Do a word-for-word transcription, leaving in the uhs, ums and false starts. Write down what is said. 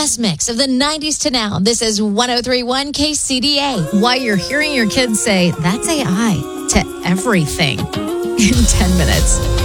best mix of the nineties to now. This is one oh three point one K C D A. Why you're hearing your kids say, that's A I to everything in ten minutes.